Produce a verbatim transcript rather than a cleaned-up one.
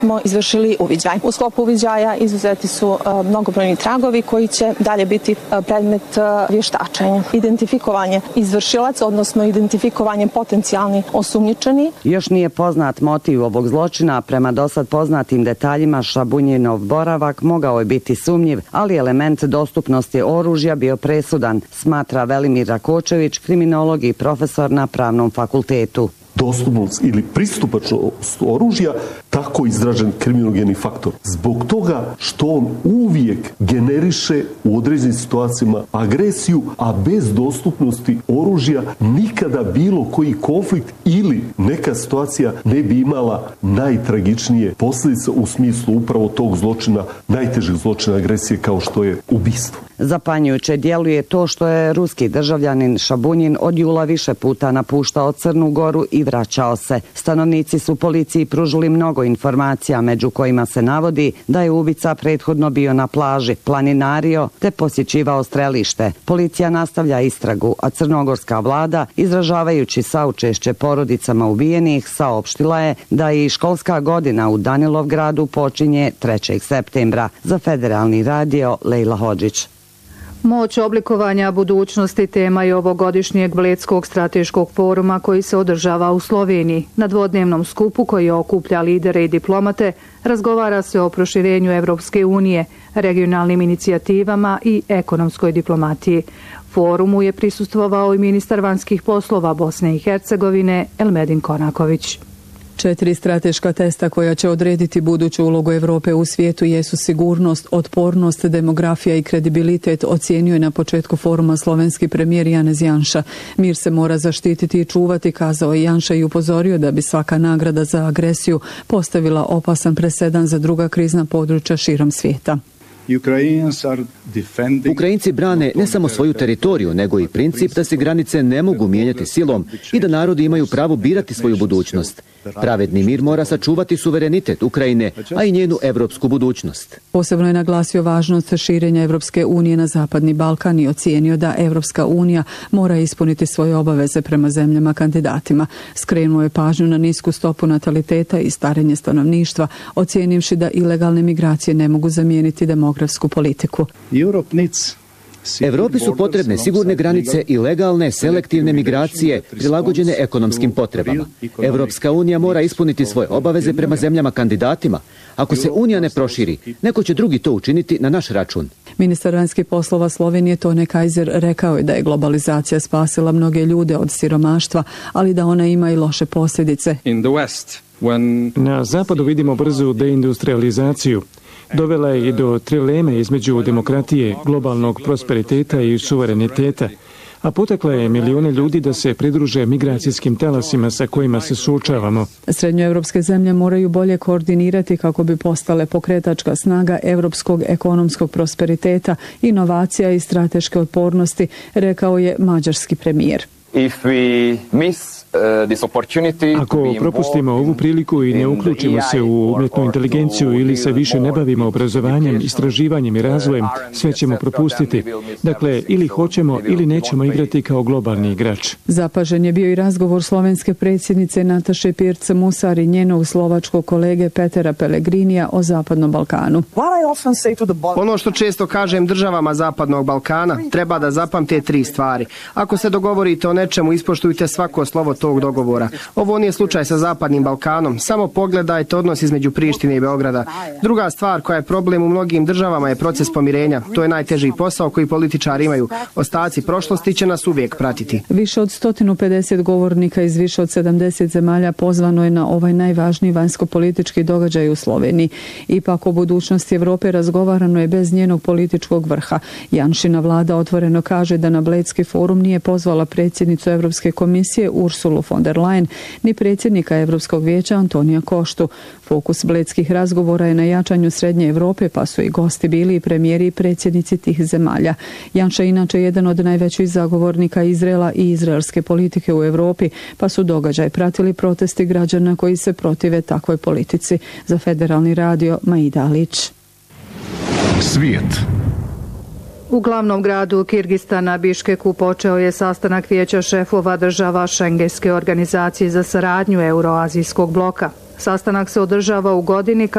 smo izvršili uviđaj. U sklopu uviđaja izuzeti su mnogobrojni tragovi koji će dalje biti predmet vještačenja. Identifikovanje izvršilaca, odnosno identifikovanje potencijalni osumnjičeni. Još nije poznat motiv ovog zločina. Prema dosad poznatim detaljima Šabunjinov boravak mogao je biti sumnjiv, ali element dostupnosti oružja bio presudan, smatra Velimir Rakočević, kriminolog i profesor na Pravnom fakultetu. Dostupnost ili pristupačnost oružja, tako izražen kriminogeni faktor. Zbog toga što on uvijek generiše u određenim situacijama agresiju, a bez dostupnosti oružja nikada bilo koji konflikt ili neka situacija ne bi imala najtragičnije posljedice u smislu upravo tog zločina, najtežih zločina agresije kao što je ubistvo. Zapanjujuće djeluje to što je ruski državljanin Šabunjin od jula više puta napuštao Crnu Goru i vraćao se. Stanovnici su policiji pružili mnogo informacija, među kojima se navodi da je ubica prethodno bio na plaži, planinario te posjećivao strelište. Policija nastavlja istragu, a crnogorska vlada, izražavajući saučešće porodicama ubijenih, saopštila je da i školska godina u Danilovgradu počinje trećeg septembra. Za Federalni radio, Lejla Hodžić. Moć oblikovanja budućnosti tema je ovogodišnjeg Bledskog strateškog foruma koji se održava u Sloveniji. Na dvodnevnom skupu koji okuplja lidere i diplomate razgovara se o proširenju Evropske unije, regionalnim inicijativama i ekonomskoj diplomatiji. Forumu je prisustvovao i ministar vanjskih poslova Bosne i Hercegovine Elmedin Konaković. Četiri strateška testa koja će odrediti buduću ulogu Europe u svijetu jesu sigurnost, otpornost, demografija i kredibilitet, ocijenio je na početku foruma slovenski premijer Janez Janša. Mir se mora zaštititi i čuvati, kazao je Janša i upozorio da bi svaka nagrada za agresiju postavila opasan presedan za druga krizna područja širom svijeta. Ukrajinci brane ne samo svoju teritoriju, nego i princip da se granice ne mogu mijenjati silom i da narodi imaju pravo birati svoju budućnost. Pravedni mir mora sačuvati suverenitet Ukrajine, a i njenu evropsku budućnost. Posebno je naglasio važnost širenja Evropske unije na Zapadni Balkan i ocijenio da Evropska unija mora ispuniti svoje obaveze prema zemljama kandidatima. Skrenuo je pažnju na nisku stopu nataliteta i starenje stanovništva, ocijenivši da ilegalne migracije ne mogu zamijeniti demografsku politiku. Evropi su potrebne sigurne granice i legalne, selektivne migracije prilagođene ekonomskim potrebama. Evropska unija mora ispuniti svoje obaveze prema zemljama kandidatima. Ako se unija ne proširi, neko će drugi to učiniti na naš račun. Ministar vanjskih poslova Slovenije Tone Kajzer rekao je da je globalizacija spasila mnoge ljude od siromaštva, ali da ona ima i loše posljedice. Na zapadu vidimo brzu deindustrializaciju. Dovela je i do trileme između demokratije, globalnog prosperiteta i suvereniteta, a potakla je milijune ljudi da se pridruže migracijskim talasima sa kojima se suočavamo. Srednjoevropske zemlje moraju bolje koordinirati kako bi postale pokretačka snaga evropskog ekonomskog prosperiteta, inovacija i strateške otpornosti, rekao je mađarski premijer. Ako propustimo ovu priliku i ne uključimo se u umjetnu inteligenciju ili se više ne bavimo obrazovanjem, istraživanjem i razvojem, sve ćemo propustiti. Dakle, ili hoćemo ili nećemo igrati kao globalni igrač. Zapažen je bio i razgovor slovenske predsjednice Nataše Pirc Musar i njenog slovačkog kolege Petera Pellegrinija o Zapadnom Balkanu. Ono što često kažem državama Zapadnog Balkana, treba da zapamte tri stvari. Ako se dogovorite o nečemu, ispoštujte svako slovo tog dogovora. Ovo nije slučaj sa Zapadnim Balkanom. Samo pogledajte odnos između Prištine i Beograda. Druga stvar koja je problem u mnogim državama je proces pomirenja. To je najteži posao koji političari imaju. Ostaci prošlosti će nas uvijek pratiti. Više od sto pedeset govornika iz više od sedamdeset zemalja pozvano je na ovaj najvažniji vanjsko-politički događaj u Sloveniji. Ipak o budućnosti Evrope razgovarano je bez njenog političkog vrha. Janšina vlada otvoreno kaže da na Bledski forum nije pozvala predsjednicu Evropske komisije Ursulu von der Leyen ni predsjednika Evropskog vijeća Antonija Koštu. Fokus bledskih razgovora je na jačanju Srednje Evrope, pa su i gosti bili i premijeri i predsjednici tih zemalja. Janša je inače jedan od najvećih zagovornika Izraela i izraelske politike u Evropi, pa su događaj pratili protesti građana koji se protive takvoj politici. Za Federalni radio, Maida Alić. Svijet. U glavnom gradu Kirgistana Biškeku počeo je sastanak vijeća šefova država Šengenske organizacije za saradnju Euroazijskog bloka. Sastanak se održava u godini